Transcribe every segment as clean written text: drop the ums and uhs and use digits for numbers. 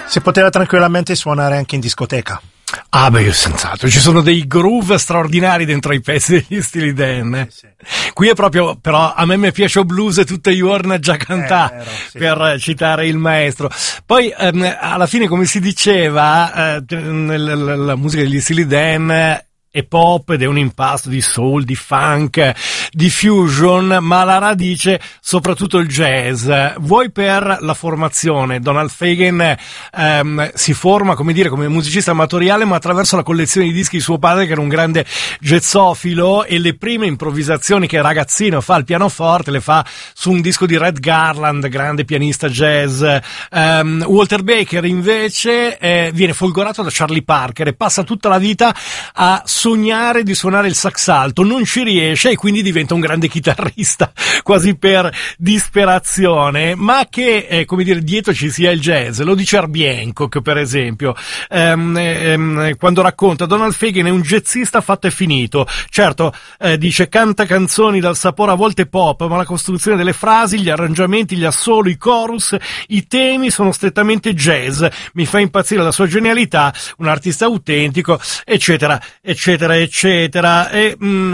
Si poteva tranquillamente suonare anche in discoteca. Ah beh, senz'altro, ci sono dei groove straordinari dentro i pezzi degli Steely Dan. Sì. Qui è proprio, però a me mi piace o blues e tutte Iorna già cantà, sì. per citare il maestro. Poi alla fine, come si diceva, la musica degli Steely Dan è pop ed è un impasto di soul, di funk, di fusion, ma alla radice soprattutto il jazz. Vuoi per la formazione, Donald Fagen si forma, come dire, come musicista amatoriale, ma attraverso la collezione di dischi di suo padre, che era un grande jazzofilo, e le prime improvvisazioni che ragazzino fa al pianoforte le fa su un disco di Red Garland, grande pianista jazz. Walter Baker invece viene folgorato da Charlie Parker e passa tutta la vita a sognare di suonare il sax alto, non ci riesce e quindi diventa un grande chitarrista quasi per disperazione, ma che come dire, dietro ci sia il jazz. Lo dice Herbie Hancock, per esempio, quando racconta: Donald Fagen è un jazzista fatto e finito. Certo, dice, canta canzoni dal sapore a volte pop, ma la costruzione delle frasi, gli arrangiamenti, gli assoli, i chorus, i temi sono strettamente jazz. Mi fa impazzire la sua genialità, un artista autentico, eccetera eccetera eccetera. E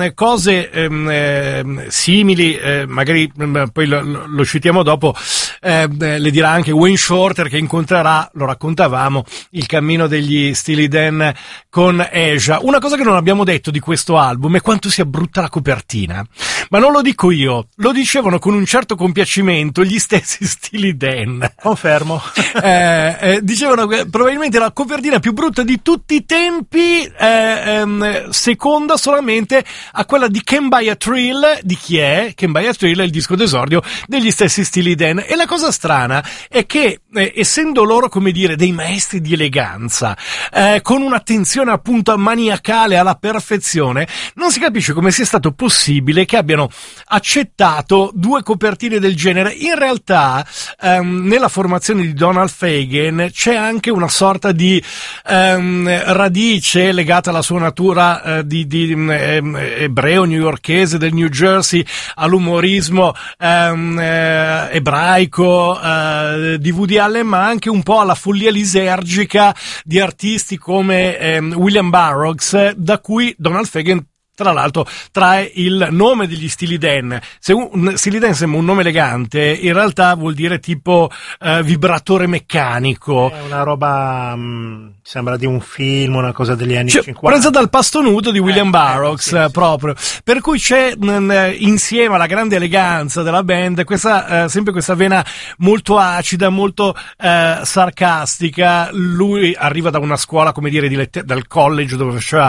cose simili, magari poi lo citiamo dopo, le dirà anche Wayne Shorter, che incontrerà, lo raccontavamo, il cammino degli Steely Dan con Asia. Una cosa che non abbiamo detto di questo album è quanto sia brutta la copertina, ma non lo dico io, lo dicevano con un certo compiacimento gli stessi Steely Dan. Confermo. Dicevano che probabilmente la copertina più brutta di tutti i tempi, seconda solamente a quella di Can Buy a Thrill. Di chi è? Can Buy a Thrill è il disco d'esordio degli stessi Steely Dan. E la cosa strana è che, essendo loro, come dire, dei maestri di eleganza, con un'attenzione appunto maniacale alla perfezione, non si capisce come sia stato possibile che abbiano accettato due copertine del genere. In realtà, nella formazione di Donald Fagen c'è anche una sorta di radice legata alla sua natura di ebreo newyorkese del New Jersey, all'umorismo ebraico di Woody Allen, ma anche un po' alla follia lisergica di artisti come William Burroughs, da cui Donald Fagen tra l'altro trae il nome degli Steely Dan. Se un Steely Dan sembra un nome elegante, in realtà vuol dire tipo vibratore meccanico. È una roba, sembra di un film, una cosa degli anni 50. Presa dal pasto nudo di William Burroughs, sì. proprio. Per cui c'è insieme alla grande eleganza della band questa sempre questa vena molto acida, molto sarcastica. Lui arriva da una scuola, come dire, dal college, dove faceva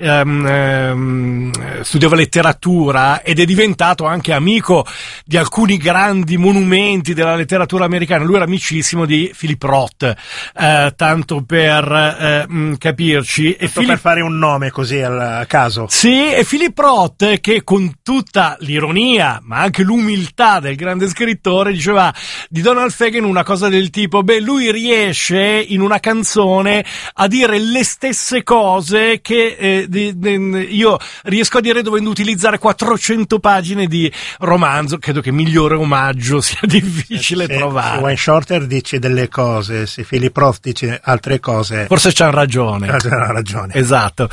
studiava letteratura, ed è diventato anche amico di alcuni grandi monumenti della letteratura americana. Lui era amicissimo di Philip Roth, tanto per capirci. E per fare un nome così a caso. Sì, e Philip Roth, che con tutta l'ironia ma anche l'umiltà del grande scrittore, diceva di Donald Fagen una cosa del tipo: beh, lui riesce in una canzone a dire le stesse cose che io riesco a dire dovendo utilizzare 400 pagine di romanzo. Credo che migliore omaggio sia difficile trovare. Se Wayne Shorter dice delle cose, se Philip Roth dice altre cose, forse c'hanno ragione. Ha ragione. Esatto.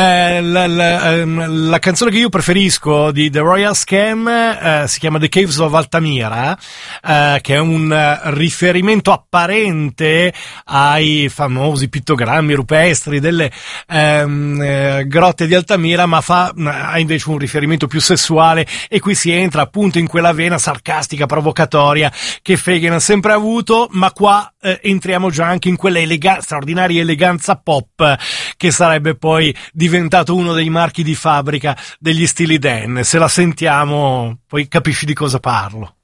La canzone che io preferisco di The Royal Scam si chiama The Caves of Altamira, che è un riferimento apparente ai famosi pittogrammi rupestri delle grotte di Altamira, ma ha invece un riferimento più sessuale, e qui si entra appunto in quella vena sarcastica, provocatoria che Fagen ha sempre avuto, ma qua entriamo già anche in quella straordinaria eleganza pop che sarebbe poi diventato uno dei marchi di fabbrica degli Steely Dan. Se la sentiamo poi capisci di cosa parlo.